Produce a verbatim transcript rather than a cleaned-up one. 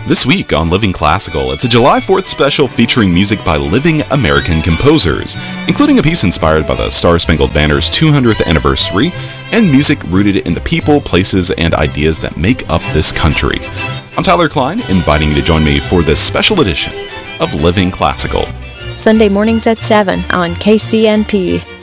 This week on Living Classical, it's a July fourth special featuring music by living American composers, including a piece inspired by the Star-Spangled Banner's two hundredth anniversary, and music rooted in the people, places, and ideas that make up this country. I'm Tyler Klein, inviting you to join me for this special edition of Living Classical. Sunday mornings at seven on K C N P.